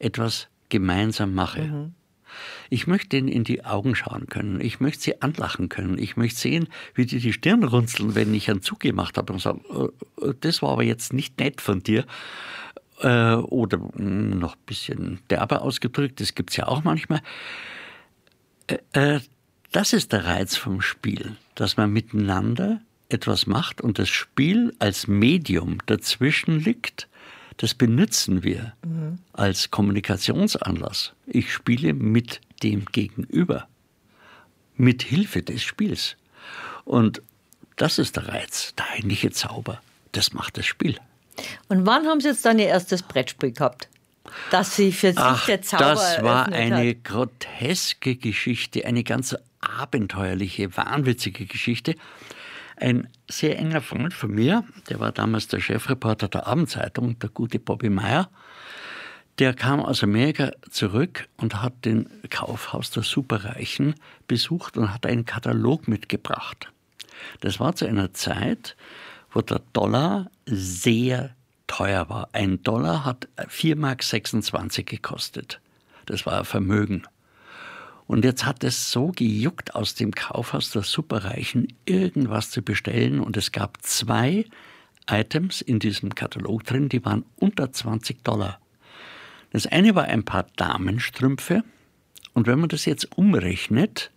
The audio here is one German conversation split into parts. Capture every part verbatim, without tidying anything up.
etwas gemeinsam mache. Mhm. Ich möchte denen in die Augen schauen können. Ich möchte sie anlachen können. Ich möchte sehen, wie die die Stirn runzeln, wenn ich einen Zug gemacht habe und sagen, das war aber jetzt nicht nett von dir. Oder noch ein bisschen derber ausgedrückt, das gibt es ja auch manchmal. Das ist der Reiz vom Spiel, dass man miteinander etwas macht und das Spiel als Medium dazwischen liegt. Das benutzen wir mhm. als Kommunikationsanlass. Ich spiele mit dem Gegenüber, mit Hilfe des Spiels. Und das ist der Reiz, der eigentliche Zauber. Das macht das Spiel. Und wann haben Sie jetzt dann Ihr erstes Brettspiel gehabt, dass Sie für sich Ach, der Zauber das war eine hat? groteske Geschichte, eine ganz abenteuerliche, wahnwitzige Geschichte. Ein sehr enger Freund von mir, der war damals der Chefreporter der Abendzeitung, der gute Bobby Meyer, der kam aus Amerika zurück und hat den Kaufhaus der Superreichen besucht und hat einen Katalog mitgebracht. Das war zu einer Zeit, wo der Dollar sehr teuer war. Ein Dollar hat vier Mark sechsundzwanzig gekostet. Das war ein Vermögen. Und jetzt hat es so gejuckt, aus dem Kaufhaus der Superreichen irgendwas zu bestellen. Und es gab zwei Items in diesem Katalog drin, die waren unter zwanzig Dollar. Das eine war ein paar Damenstrümpfe. Und wenn man das jetzt umrechnet,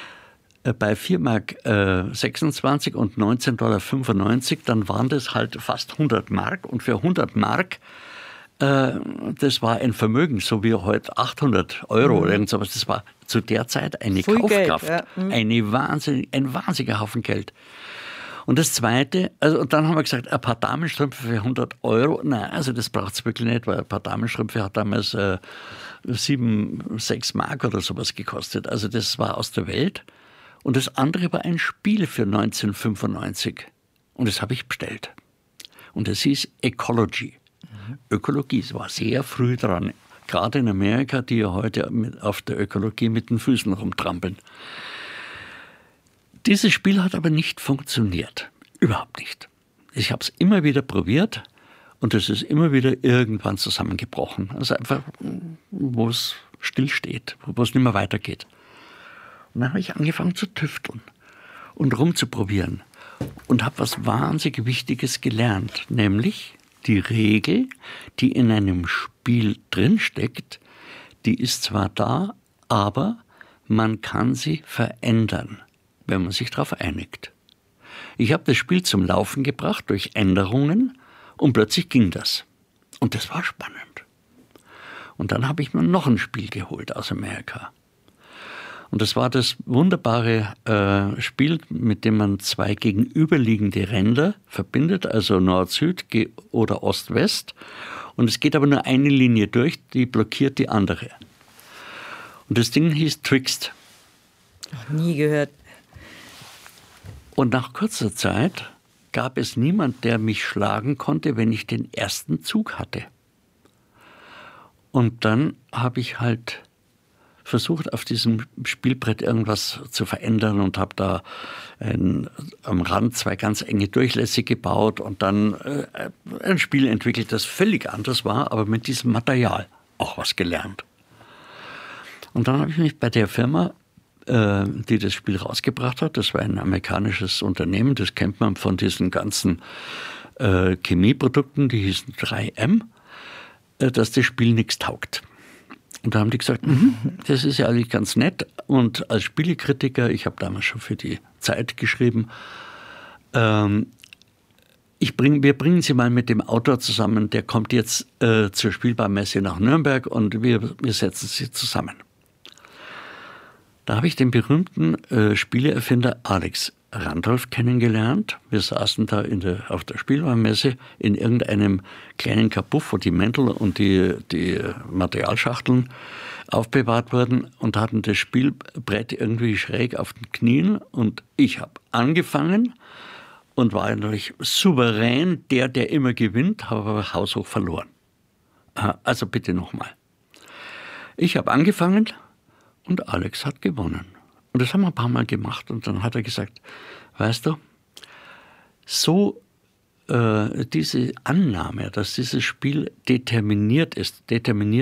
bei vier Mark sechsundzwanzig und neunzehn Dollar fünfundneunzig, dann waren das halt fast hundert Mark. Und für hundert Mark, äh, das war ein Vermögen, so wie heute achthundert Euro mhm. oder irgend sowas. Das war zu der Zeit eine Voll Kaufkraft, Geld, ja. mhm. eine Wahnsinn, ein wahnsinniger Haufen Geld. Und das Zweite, also und dann haben wir gesagt, ein paar Damenstrümpfe für hundert Euro, nein, also das braucht es wirklich nicht, weil ein paar Damenstrümpfe hat damals äh, sieben, sechs Mark oder sowas gekostet. Also das war aus der Welt. Und das andere war ein Spiel für neunzehnhundertfünfundneunzig. Und das habe ich bestellt. Und das hieß Ecology. Mhm. Ökologie, es war sehr früh dran. Gerade in Amerika, die ja heute auf der Ökologie mit den Füßen rumtrampeln. Dieses Spiel hat aber nicht funktioniert. Überhaupt nicht. Ich habe es immer wieder probiert und es ist immer wieder irgendwann zusammengebrochen. Also einfach, wo es stillsteht, wo es nicht mehr weitergeht. Und dann habe ich angefangen zu tüfteln und rumzuprobieren und habe was wahnsinnig Wichtiges gelernt, nämlich die Regel, die in einem Spiel drinsteckt, die ist zwar da, aber man kann sie verändern, wenn man sich darauf einigt. Ich habe das Spiel zum Laufen gebracht durch Änderungen und plötzlich ging das. Und das war spannend. Und dann habe ich mir noch ein Spiel geholt aus Amerika. Und das war das wunderbare äh, Spiel, mit dem man zwei gegenüberliegende Ränder verbindet, also Nord-Süd oder Ost-West. Und es geht aber nur eine Linie durch, die blockiert die andere. Und das Ding hieß Twixt. Noch nie gehört. Und nach kurzer Zeit gab es niemand, der mich schlagen konnte, wenn ich den ersten Zug hatte. Und dann habe ich halt versucht, auf diesem Spielbrett irgendwas zu verändern und habe da ein, am Rand zwei ganz enge Durchlässe gebaut und dann äh, ein Spiel entwickelt, das völlig anders war, aber mit diesem Material auch was gelernt. Und dann habe ich mich bei der Firma, äh, die das Spiel rausgebracht hat, das war ein amerikanisches Unternehmen, das kennt man von diesen ganzen äh, Chemieprodukten, die hießen drei M, äh, dass das Spiel nichts taugt. Und da haben die gesagt, mhm, das ist ja eigentlich ganz nett. Und als Spielekritiker, ich habe damals schon für die Zeit geschrieben, ähm, ich bring, wir bringen Sie mal mit dem Autor zusammen, der kommt jetzt äh, zur Spielbaumesse nach Nürnberg und wir, wir setzen Sie zusammen. Da habe ich den berühmten äh, Spieleerfinder Alex Randolph kennengelernt. Wir saßen da in der, auf der Spielwarenmesse in irgendeinem kleinen Kabuff, wo die Mäntel und die, die Materialschachteln aufbewahrt wurden und hatten das Spielbrett irgendwie schräg auf den Knien. Und ich habe angefangen und war natürlich souverän der, der immer gewinnt, habe aber haushoch verloren. Also bitte nochmal. Ich habe angefangen und Alex hat gewonnen. Und das haben wir ein paar Mal gemacht und dann hat er gesagt, weißt du, so äh, diese Annahme, dass dieses Spiel determiniert ist, determiniert